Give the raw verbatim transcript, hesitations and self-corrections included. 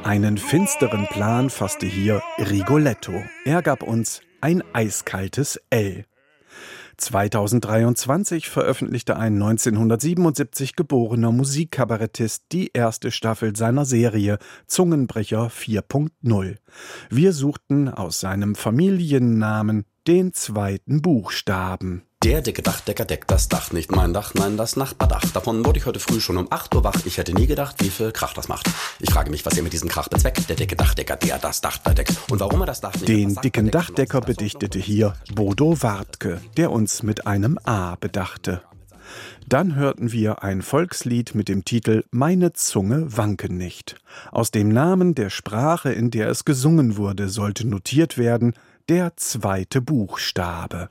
Einen finsteren Plan fasste hier Rigoletto. Er gab uns ein eiskaltes L. zweitausenddreiundzwanzig veröffentlichte ein neunzehnhundertsiebenundsiebzig geborener Musikkabarettist die erste Staffel seiner Serie Zungenbrecher vier Punkt null. Wir suchten aus seinem Familiennamen den zweiten Buchstaben. Der dicke Dachdecker deckt das Dach, nicht mein Dach, nein, das Nachbardach. Davon wurde ich heute früh schon um acht Uhr wach. Ich hätte nie gedacht, wie viel Krach das macht. Ich frage mich, was ihr mit diesem Krach bezweckt. Der dicke Dachdecker, der das Dach da deckt. Und warum er das Dach nicht... Den dicken Dachdecker bedichtete hier Bodo Wartke, der uns mit einem A bedachte. Dann hörten wir ein Volkslied mit dem Titel »Meine Zunge wanke nicht«. Aus dem Namen der Sprache, in der es gesungen wurde, sollte notiert werden der zweite Buchstabe.